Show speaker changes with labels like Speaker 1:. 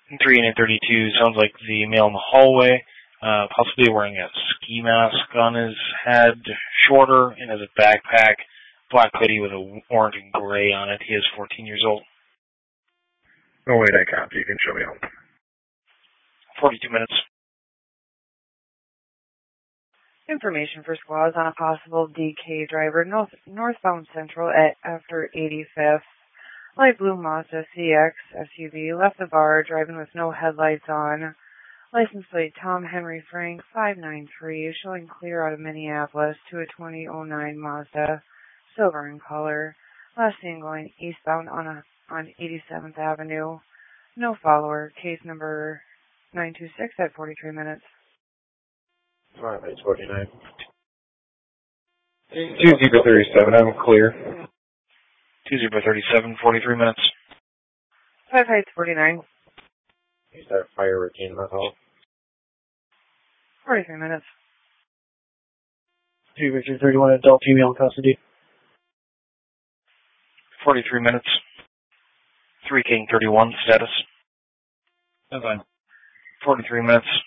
Speaker 1: 3 and 32, sounds like the male in the hallway, possibly wearing a ski mask on his head, shorter, and has a backpack, black hoodie with a orange and gray on it. He is 14 years old.
Speaker 2: Oh, wait, I copy. You can show me home.
Speaker 1: 42 minutes.
Speaker 3: Information for squads on a possible DK driver northbound Central at after 85th. Light blue Mazda CX SUV left the bar driving with no headlights on. License plate Tom Henry Frank 593 showing clear out of Minneapolis to a 2009 Mazda, silver in color. Last seen going eastbound on 87th Avenue. No follower. Case number 926 at 43 minutes.
Speaker 2: Alright, it's 49.
Speaker 4: 2037, I'm clear.
Speaker 1: 2037, 43 minutes.
Speaker 3: 5 Heights 49.
Speaker 2: Is that fire routine, that's all?
Speaker 3: 43 minutes.
Speaker 5: 2 Victor 31, adult female in custody.
Speaker 1: 43 minutes. 3 King 31, status.
Speaker 4: That's fine.
Speaker 1: 43 minutes.